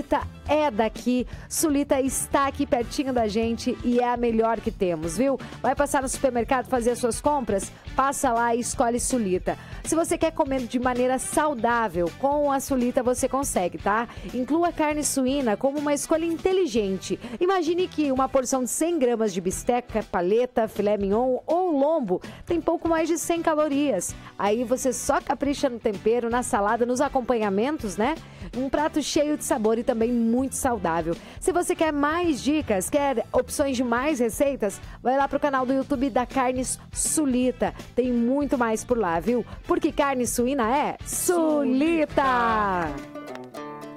Sulita é daqui, Sulita está aqui pertinho da gente e é a melhor que temos, viu? Vai passar no supermercado fazer as suas compras? Passa lá e escolhe Sulita. Se você quer comer de maneira saudável, com a Sulita você consegue, tá? Inclua carne suína como uma escolha inteligente. Imagine que uma porção de 100 gramas de bisteca, paleta, filé mignon ou lombo tem pouco mais de 100 calorias. Aí você só capricha no tempero, na salada, nos acompanhamentos, né? Um prato cheio de sabor e também muito saudável. Se você quer mais dicas, quer opções de mais receitas, vai lá pro canal do YouTube da Carnes Sulita. Tem muito mais por lá, viu? Porque carne suína é Sulita!